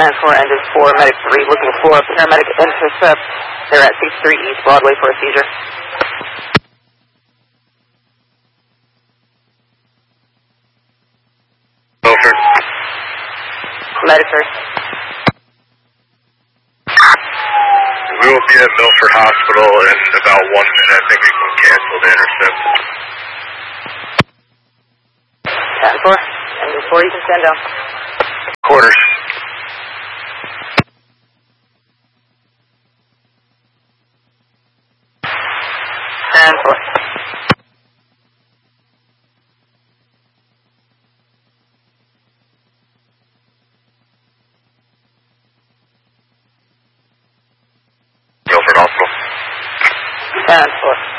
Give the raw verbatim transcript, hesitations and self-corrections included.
ten four, engine four, medic three, looking for a paramedic intercept. They're at sixty-three East Broadway for a seizure. Milford. Medic three. We will be at Milford Hospital in about one minute. I think we can cancel the intercept. ten four, engine four, you can stand down. Quarters. ten four. Milford Hospital. ten four.